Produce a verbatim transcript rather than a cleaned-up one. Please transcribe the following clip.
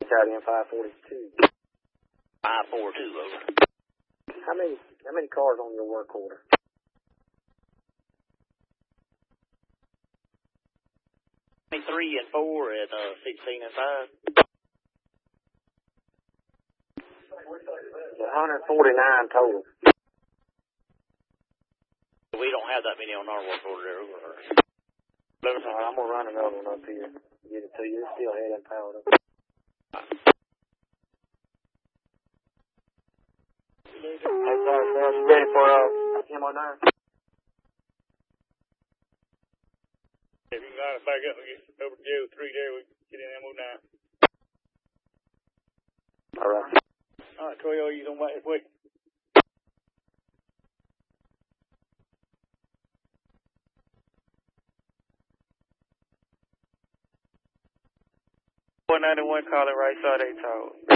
Out in five forty-two. five forty-two, over. How many, how many cars on your work order? three and four and uh, sixteen and five. one hundred forty-nine total. We don't have that many on our work order there. Over. Right, I'm going to run another one up here. Get it to you. It's still heading powered up. Hey, sorry, sir. You ready for uh, M O nine? If you can line us back up and get over to jail three there, we can get in M O nine. All right. All right, Troy, you don't wait. Wait. one ninety-one calling right side eight tower.